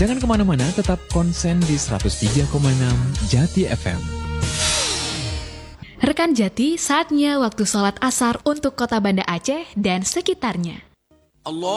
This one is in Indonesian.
Jangan kemana-mana, tetap konsen di 103,6 Jati FM. Rekan Jati, saatnya waktu sholat asar untuk Kota Banda Aceh dan sekitarnya.